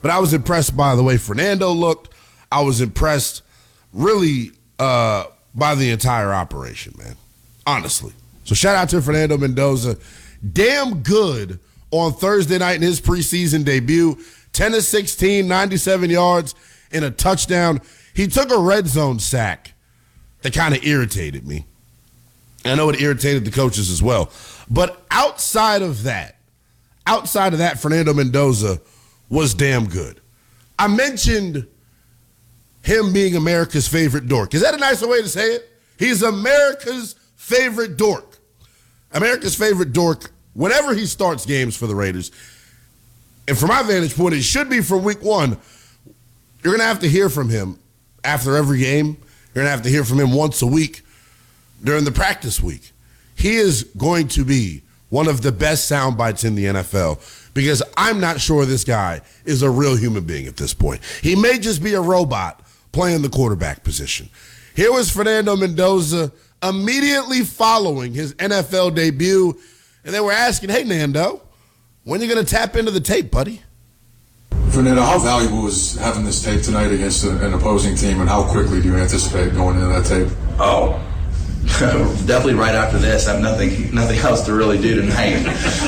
But I was impressed by the way Fernando looked. I was impressed really by the entire operation, man. Honestly. So shout out to Fernando Mendoza. Damn good on Thursday night in his preseason debut. 10 of 16, 97 yards, and a touchdown. He took a red zone sack that kind of irritated me. I know it irritated the coaches as well. But outside of that, Fernando Mendoza was damn good. I mentioned him being America's favorite dork. Is that a nicer way to say it? He's America's favorite dork. America's favorite dork whenever he starts games for the Raiders. And from my vantage point, it should be from week one. You're going to have to hear from him after every game. You're going to have to hear from him once a week during the practice week. He is going to be one of the best sound bites in the NFL because I'm not sure this guy is a real human being at this point. He may just be a robot playing the quarterback position. Here was Fernando Mendoza immediately following his NFL debut, and they were asking, hey, Nando, when are you going to tap into the tape, buddy? Fernando, how valuable is having this tape tonight against an opposing team, and how quickly do you anticipate going into that tape? Oh, definitely right after this. I have nothing else to really do tonight.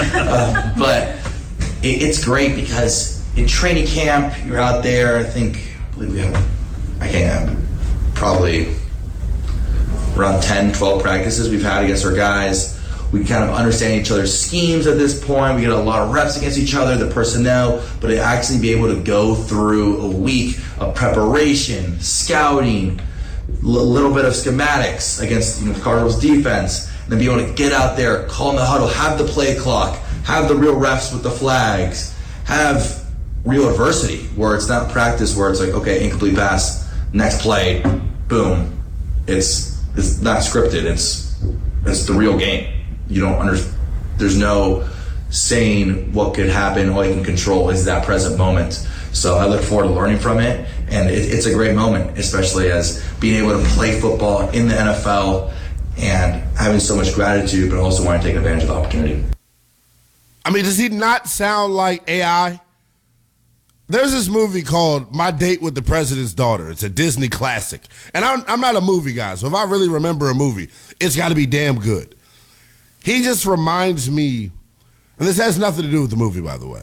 But it's great because in training camp, you're out there. I believe we have, probably around 10, 12 practices we've had against our guys. We kind of understand each other's schemes at this point. We get a lot of reps against each other, the personnel, but to actually be able to go through a week of preparation, scouting, a little bit of schematics against the Cardinals defense, and then be able to get out there, call in the huddle, have the play clock, have the real refs with the flags, have real adversity where it's not practice where it's like, okay, incomplete pass, next play, boom. It's not scripted. It's the real game. You don't understand. There's no saying what could happen. All you can control is that present moment. So I look forward to learning from it, and it's a great moment, especially as being able to play football in the NFL and having so much gratitude, but also wanting to take advantage of the opportunity. I mean, does he not sound like AI? There's this movie called My Date with the President's Daughter. It's a Disney classic. And I'm not a movie guy, so if I really remember a movie, it's got to be damn good. He just reminds me, and this has nothing to do with the movie, by the way.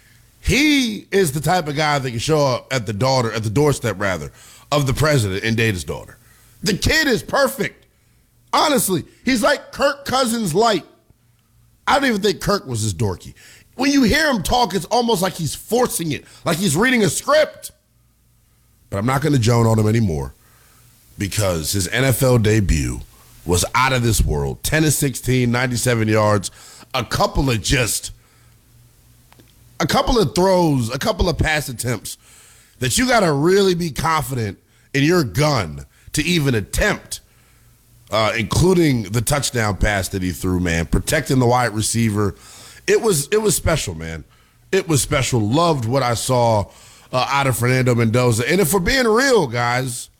He is the type of guy that can show up at the doorstep of the president and date his daughter. The kid is perfect. Honestly, he's like Kirk Cousins light. I don't even think Kirk was as dorky. When you hear him talk, it's almost like he's forcing it, like he's reading a script. But I'm not going to joan on him anymore because his NFL debut was out of this world. 10 of 16, 97 yards, a couple of throws, a couple of pass attempts that you got to really be confident in your gun to even attempt, including the touchdown pass that he threw, man, protecting the wide receiver. It was special, man. It was special. Loved what I saw out of Fernando Mendoza. And if we're being real, guys,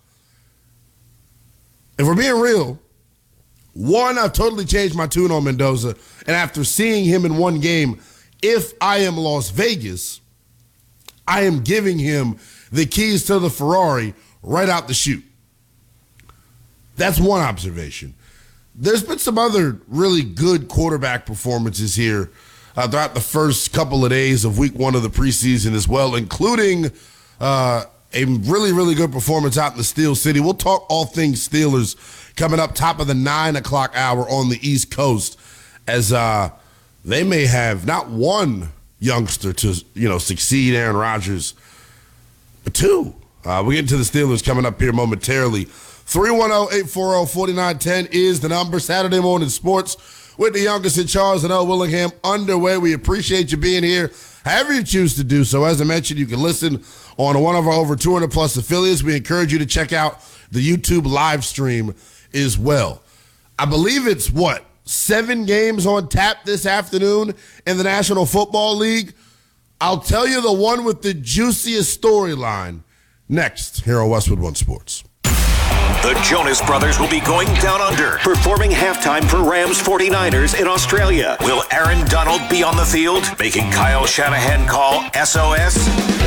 one, I've totally changed my tune on Mendoza. And after seeing him in one game, if I am Las Vegas, I am giving him the keys to the Ferrari right out the chute. That's one observation. There's been some other really good quarterback performances here throughout the first couple of days of week one of the preseason as well, including a really, really good performance out in the Steel City. We'll talk all things Steelers coming up top of the 9 o'clock hour on the East Coast as they may have not one youngster to succeed Aaron Rodgers, but two. We get into the Steelers coming up here momentarily. 310-840-4910 is the number. Saturday Morning Sports with the youngest in Charles and L. Willingham underway. We appreciate you being here. However you choose to do so. As I mentioned, you can listen on one of our over 200-plus affiliates. We encourage you to check out the YouTube live stream as well. I believe it's, 7 games on tap this afternoon in the National Football League? I'll tell you the one with the juiciest storyline next here on Westwood One Sports. The Jonas Brothers will be going down under, performing halftime for Rams 49ers in Australia. Will Aaron Donald be on the field, making Kyle Shanahan call SOS?